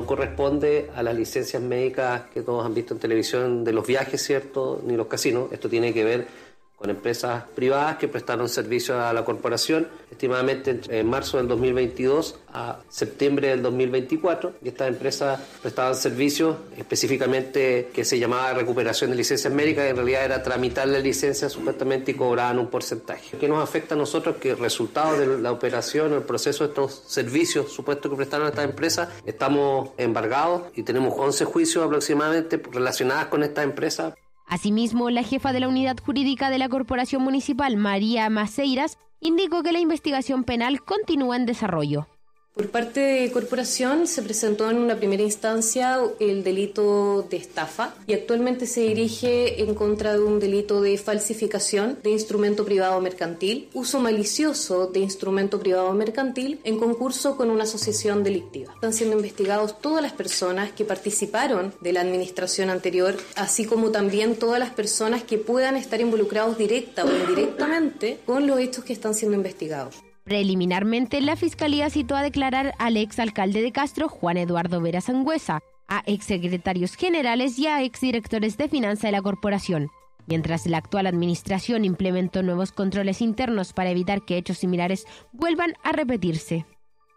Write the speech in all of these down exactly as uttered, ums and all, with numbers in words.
corresponde a las licencias médicas que todos han visto en televisión de los viajes, ¿cierto?, ni los casinos. Esto tiene que ver con empresas privadas que prestaron servicio a la corporación, estimadamente entre marzo del dos mil veintidós a septiembre del dos mil veinticuatro, y estas empresas prestaban servicios específicamente que se llamaba recuperación de licencias médicas, que en realidad era tramitar la licencia supuestamente y cobraban un porcentaje. ¿Qué nos afecta a nosotros? Que el resultado de la operación, el proceso de estos servicios supuestos que prestaron a estas empresas, estamos embargados y tenemos once juicios aproximadamente relacionados con estas empresas. Asimismo, la jefa de la unidad jurídica de la Corporación Municipal, María Maceiras, indicó que la investigación penal continúa en desarrollo. Por parte de Corporación se presentó en una primera instancia el delito de estafa y actualmente se dirige en contra de un delito de falsificación de instrumento privado mercantil, uso malicioso de instrumento privado mercantil en concurso con una asociación delictiva. Están siendo investigados todas las personas que participaron de la administración anterior, así como también todas las personas que puedan estar involucrados directa o indirectamente con los hechos que están siendo investigados. Preliminarmente, la Fiscalía citó a declarar al exalcalde de Castro, Juan Eduardo Vera Sangüesa, a exsecretarios generales y a exdirectores de finanzas de la corporación, mientras la actual administración implementó nuevos controles internos para evitar que hechos similares vuelvan a repetirse.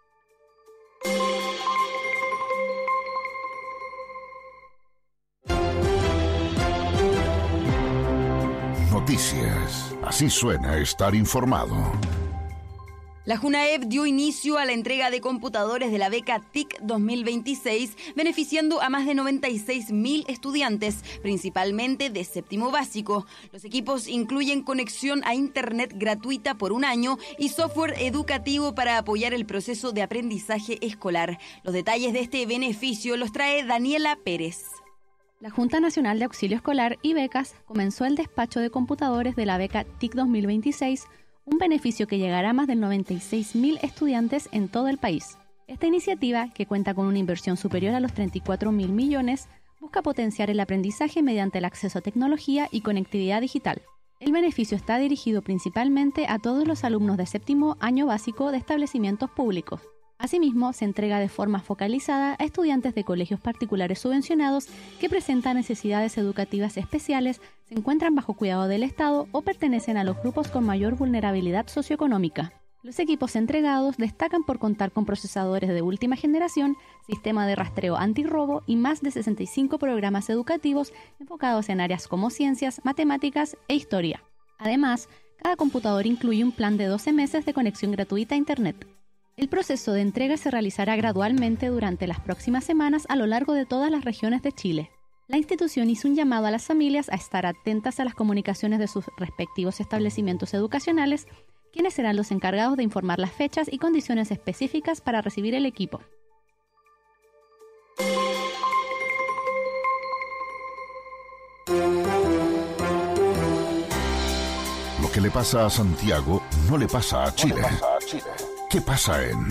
Noticias. Así suena estar informado. La JUNAEP dio inicio a la entrega de computadores de la beca T I C dos mil veintiséis, beneficiando a más de noventa y seis mil estudiantes, principalmente de séptimo básico. Los equipos incluyen conexión a Internet gratuita por un año y software educativo para apoyar el proceso de aprendizaje escolar. Los detalles de este beneficio los trae Daniela Pérez. La Junta Nacional de Auxilio Escolar y Becas comenzó el despacho de computadores de la beca T I C dos mil veintiséis, un beneficio que llegará a más de noventa y seis mil estudiantes en todo el país. Esta iniciativa, que cuenta con una inversión superior a los treinta y cuatro mil millones, busca potenciar el aprendizaje mediante el acceso a tecnología y conectividad digital. El beneficio está dirigido principalmente a todos los alumnos de séptimo año básico de establecimientos públicos. Asimismo, se entrega de forma focalizada a estudiantes de colegios particulares subvencionados que presentan necesidades educativas especiales, se encuentran bajo cuidado del Estado o pertenecen a los grupos con mayor vulnerabilidad socioeconómica. Los equipos entregados destacan por contar con procesadores de última generación, sistema de rastreo antirrobo y más de sesenta y cinco programas educativos enfocados en áreas como ciencias, matemáticas e historia. Además, cada computador incluye un plan de doce meses de conexión gratuita a Internet. El proceso de entrega se realizará gradualmente durante las próximas semanas a lo largo de todas las regiones de Chile. La institución hizo un llamado a las familias a estar atentas a las comunicaciones de sus respectivos establecimientos educacionales, quienes serán los encargados de informar las fechas y condiciones específicas para recibir el equipo. Lo que le pasa a Santiago no le pasa a Chile. ¿Qué pasa en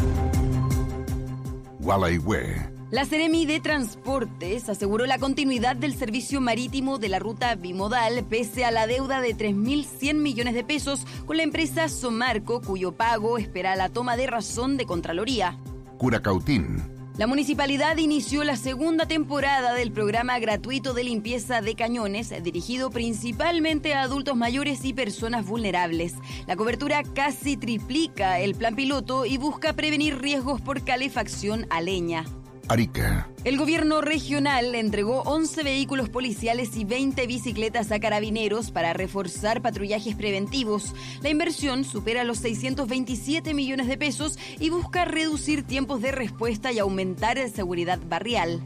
Gualeguay? La Seremi de Transportes aseguró la continuidad del servicio marítimo de la ruta bimodal pese a la deuda de tres mil cien millones de pesos con la empresa Somarco, cuyo pago espera la toma de razón de Contraloría. Curacautín. La municipalidad inició la segunda temporada del programa gratuito de limpieza de cañones, dirigido principalmente a adultos mayores y personas vulnerables. La cobertura casi triplica el plan piloto y busca prevenir riesgos por calefacción a leña. Arica. El gobierno regional entregó once vehículos policiales y veinte bicicletas a carabineros para reforzar patrullajes preventivos. La inversión supera los seiscientos veintisiete millones de pesos y busca reducir tiempos de respuesta y aumentar la seguridad barrial.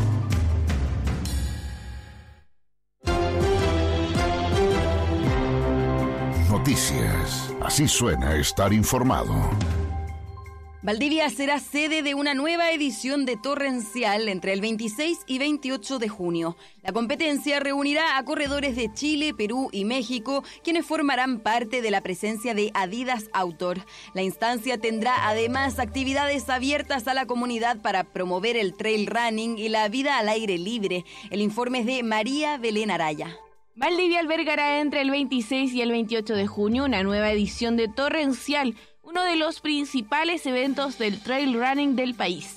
Noticias. Así suena estar informado. Valdivia será sede de una nueva edición de Torrencial entre el veintiséis y veintiocho de junio. La competencia reunirá a corredores de Chile, Perú y México, quienes formarán parte de la presencia de Adidas Outdoor. La instancia tendrá además actividades abiertas a la comunidad para promover el trail running y la vida al aire libre. El informe es de María Belén Araya. Valdivia albergará entre el veintiséis y el veintiocho de junio una nueva edición de Torrencial, uno de los principales eventos del trail running del país. La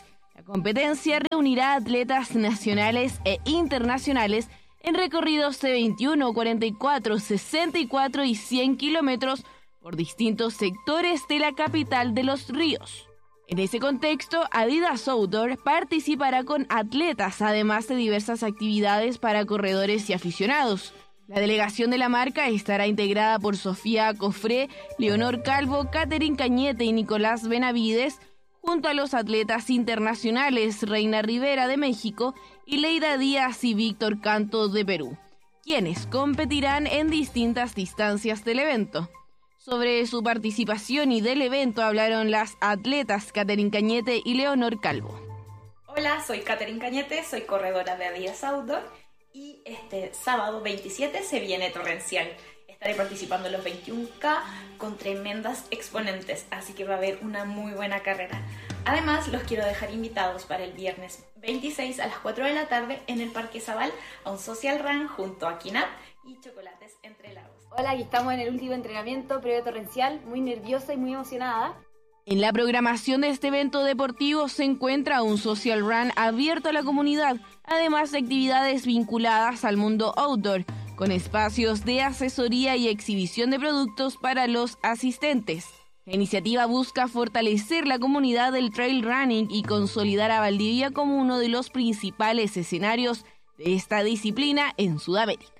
competencia reunirá atletas nacionales e internacionales en recorridos de veintiuno, cuarenta y cuatro, sesenta y cuatro y cien kilómetros por distintos sectores de la capital de los ríos. En ese contexto, Adidas Outdoor participará con atletas, además de diversas actividades para corredores y aficionados. La delegación de la marca estará integrada por Sofía Cofré, Leonor Calvo, Catherine Cañete y Nicolás Benavides, junto a los atletas internacionales Reina Rivera de México y Leida Díaz y Víctor Canto de Perú, quienes competirán en distintas distancias del evento. Sobre su participación y del evento hablaron las atletas Catherine Cañete y Leonor Calvo. Hola, soy Catherine Cañete, soy corredora de Adidas Outdoor y este sábado veintisiete se viene Torrencial. Estaré participando en los veintiuno K con tremendas exponentes, así que va a haber una muy buena carrera. Además, los quiero dejar invitados para el viernes veintiséis a las cuatro de la tarde en el Parque Zabal a un social run junto a Kinat y Chocolates Entre Lagos. Hola, aquí estamos en el último entrenamiento previo Torrencial, muy nerviosa y muy emocionada. En la programación de este evento deportivo se encuentra un social run abierto a la comunidad, además de actividades vinculadas al mundo outdoor, con espacios de asesoría y exhibición de productos para los asistentes. La iniciativa busca fortalecer la comunidad del trail running y consolidar a Valdivia como uno de los principales escenarios de esta disciplina en Sudamérica.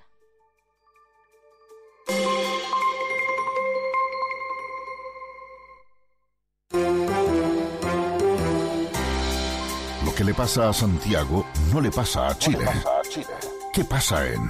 Lo que le pasa a Santiago no le pasa a Chile. ¿Qué pasa en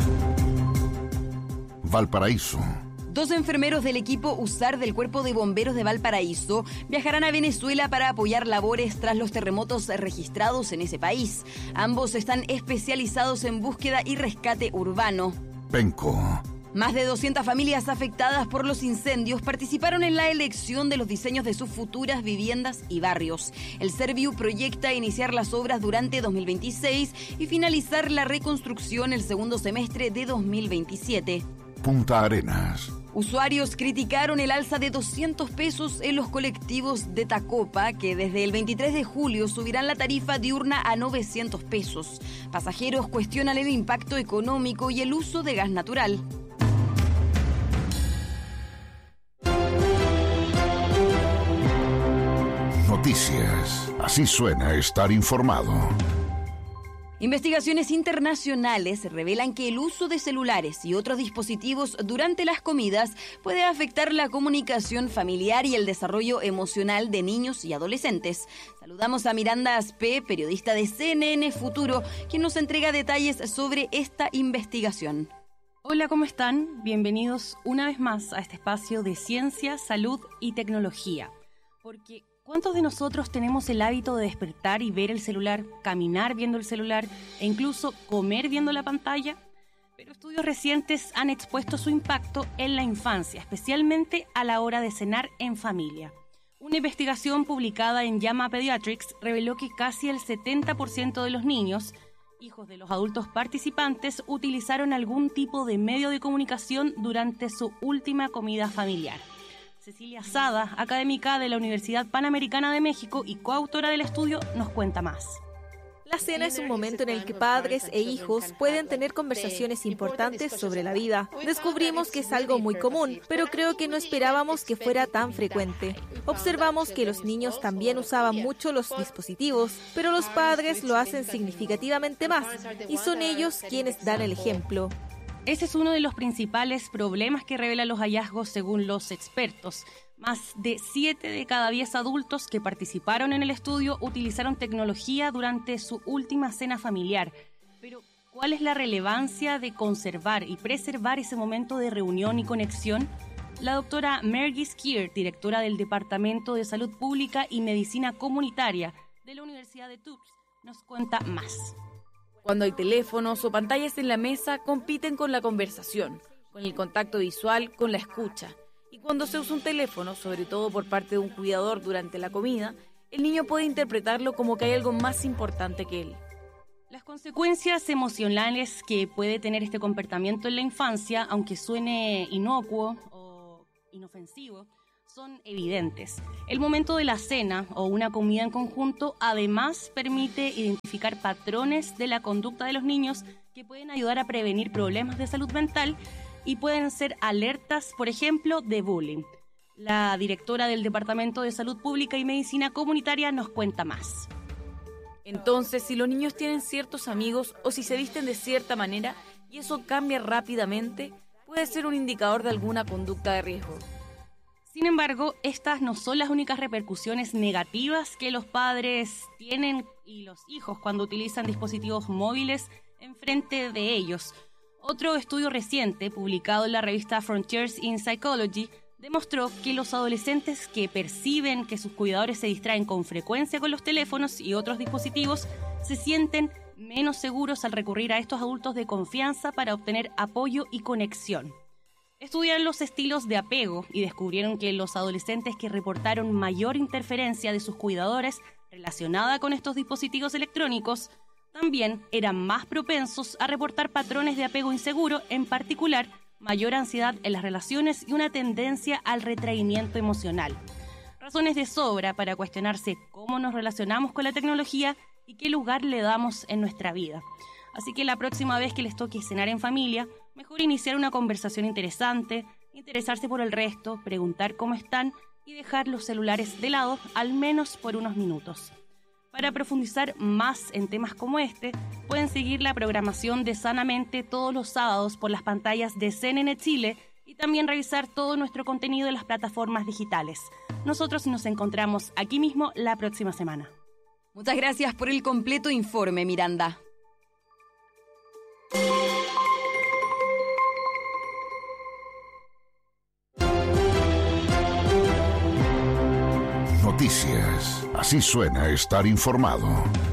Valparaíso? Dos enfermeros del equipo U S A R del Cuerpo de Bomberos de Valparaíso viajarán a Venezuela para apoyar labores tras los terremotos registrados en ese país. Ambos están especializados en búsqueda y rescate urbano. Penco. Más de doscientas familias afectadas por los incendios participaron en la elección de los diseños de sus futuras viviendas y barrios. El Serviu proyecta iniciar las obras durante dos mil veintiséis y finalizar la reconstrucción el segundo semestre de dos mil veintisiete. Punta Arenas. Usuarios criticaron el alza de doscientos pesos en los colectivos de Tacopa, que desde el veintitrés de julio subirán la tarifa diurna a novecientos pesos. Pasajeros cuestionan el impacto económico y el uso de gas natural. Noticias. Así suena estar informado. Investigaciones internacionales revelan que el uso de celulares y otros dispositivos durante las comidas puede afectar la comunicación familiar y el desarrollo emocional de niños y adolescentes. Saludamos a Miranda Aspe, periodista de C N N Futuro, quien nos entrega detalles sobre esta investigación. Hola, ¿cómo están? Bienvenidos una vez más a este espacio de ciencia, salud y tecnología. Porque ¿cuántos de nosotros tenemos el hábito de despertar y ver el celular, caminar viendo el celular e incluso comer viendo la pantalla? Pero estudios recientes han expuesto su impacto en la infancia, especialmente a la hora de cenar en familia. Una investigación publicada en JAMA Pediatrics reveló que casi el setenta por ciento de los niños, hijos de los adultos participantes, utilizaron algún tipo de medio de comunicación durante su última comida familiar. Cecilia Sada, académica de la Universidad Panamericana de México y coautora del estudio, nos cuenta más. La cena es un momento en el que padres e hijos pueden tener conversaciones importantes sobre la vida. Descubrimos que es algo muy común, pero creo que no esperábamos que fuera tan frecuente. Observamos que los niños también usaban mucho los dispositivos, pero los padres lo hacen significativamente más, y son ellos quienes dan el ejemplo. Ese es uno de los principales problemas que revelan los hallazgos según los expertos. Más de siete de cada diez adultos que participaron en el estudio utilizaron tecnología durante su última cena familiar. Pero, ¿cuál es la relevancia de conservar y preservar ese momento de reunión y conexión? La doctora Margie Skier, directora del Departamento de Salud Pública y Medicina Comunitaria de la Universidad de Tufts, nos cuenta más. Cuando hay teléfonos o pantallas en la mesa, compiten con la conversación, con el contacto visual, con la escucha. Y cuando se usa un teléfono, sobre todo por parte de un cuidador durante la comida, el niño puede interpretarlo como que hay algo más importante que él. Las consecuencias emocionales que puede tener este comportamiento en la infancia, aunque suene inocuo o inofensivo, son evidentes. El momento de la cena o una comida en conjunto además permite identificar patrones de la conducta de los niños que pueden ayudar a prevenir problemas de salud mental y pueden ser alertas, por ejemplo, de bullying. La directora del Departamento de Salud Pública y Medicina Comunitaria nos cuenta más. Entonces, si los niños tienen ciertos amigos o si se visten de cierta manera y eso cambia rápidamente, puede ser un indicador de alguna conducta de riesgo. Sin embargo, estas no son las únicas repercusiones negativas que los padres tienen y los hijos cuando utilizan dispositivos móviles enfrente de ellos. Otro estudio reciente, publicado en la revista Frontiers in Psychology, demostró que los adolescentes que perciben que sus cuidadores se distraen con frecuencia con los teléfonos y otros dispositivos se sienten menos seguros al recurrir a estos adultos de confianza para obtener apoyo y conexión. Estudiaron los estilos de apego y descubrieron que los adolescentes que reportaron mayor interferencia de sus cuidadores relacionada con estos dispositivos electrónicos también eran más propensos a reportar patrones de apego inseguro, en particular mayor ansiedad en las relaciones y una tendencia al retraimiento emocional. Razones de sobra para cuestionarse cómo nos relacionamos con la tecnología y qué lugar le damos en nuestra vida. Así que la próxima vez que les toque cenar en familia, mejor iniciar una conversación interesante, interesarse por el resto, preguntar cómo están y dejar los celulares de lado al menos por unos minutos. Para profundizar más en temas como este, pueden seguir la programación de Sanamente todos los sábados por las pantallas de C N N Chile y también revisar todo nuestro contenido en las plataformas digitales. Nosotros nos encontramos aquí mismo la próxima semana. Muchas gracias por el completo informe, Miranda. Noticias. Así suena estar informado.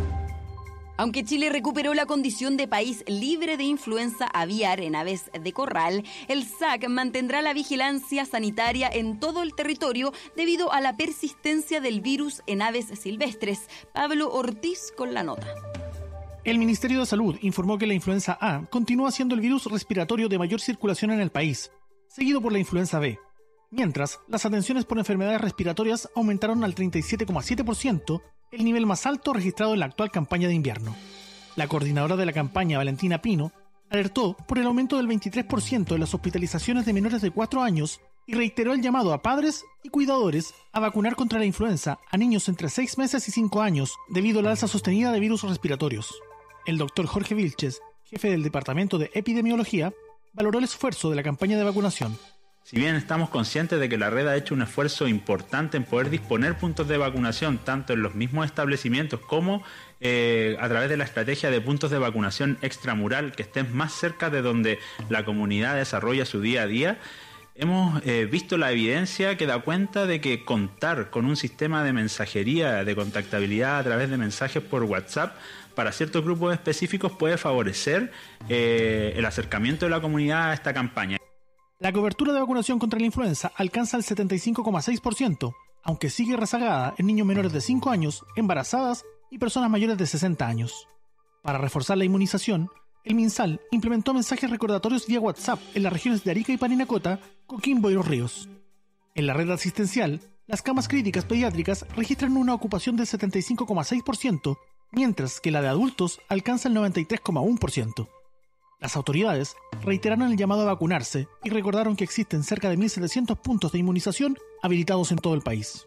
Aunque Chile recuperó la condición de país libre de influenza aviar en aves de corral, el S A C mantendrá la vigilancia sanitaria en todo el territorio debido a la persistencia del virus en aves silvestres. Pablo Ortiz con la nota. El Ministerio de Salud informó que la influenza A continúa siendo el virus respiratorio de mayor circulación en el país, seguido por la influenza B. Mientras, las atenciones por enfermedades respiratorias aumentaron al treinta y siete coma siete por ciento, el nivel más alto registrado en la actual campaña de invierno. La coordinadora de la campaña, Valentina Pino, alertó por el aumento del veintitrés por ciento de las hospitalizaciones de menores de cuatro años y reiteró el llamado a padres y cuidadores a vacunar contra la influenza a niños entre seis meses y cinco años debido a la alza sostenida de virus respiratorios. El doctor Jorge Vilches, jefe del Departamento de Epidemiología, valoró el esfuerzo de la campaña de vacunación. Si bien estamos conscientes de que la red ha hecho un esfuerzo importante en poder disponer puntos de vacunación, tanto en los mismos establecimientos como eh, a través de la estrategia de puntos de vacunación extramural que estén más cerca de donde la comunidad desarrolla su día a día, hemos eh, visto la evidencia que da cuenta de que contar con un sistema de mensajería, de contactabilidad a través de mensajes por WhatsApp para ciertos grupos específicos puede favorecer eh, el acercamiento de la comunidad a esta campaña. La cobertura de vacunación contra la influenza alcanza el setenta y cinco coma seis por ciento, aunque sigue rezagada en niños menores de cinco años, embarazadas y personas mayores de sesenta años. Para reforzar la inmunización, el MinSal implementó mensajes recordatorios vía WhatsApp en las regiones de Arica y Parinacota, Coquimbo y Los Ríos. En la red asistencial, las camas críticas pediátricas registran una ocupación del setenta y cinco coma seis por ciento, mientras que la de adultos alcanza el noventa y tres coma uno por ciento. Las autoridades reiteraron el llamado a vacunarse y recordaron que existen cerca de mil setecientos puntos de inmunización habilitados en todo el país.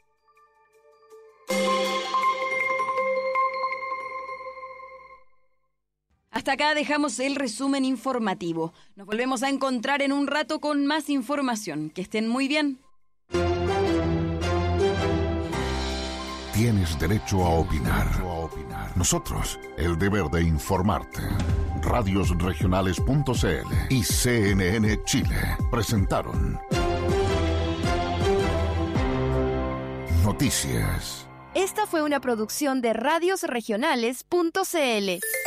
Hasta acá dejamos el resumen informativo. Nos volvemos a encontrar en un rato con más información. Que estén muy bien. Tienes derecho a opinar. Nosotros, el deber de informarte. Radios Regionales punto c l y C N N Chile presentaron Noticias. Esta fue una producción de Radios Regionales punto c l.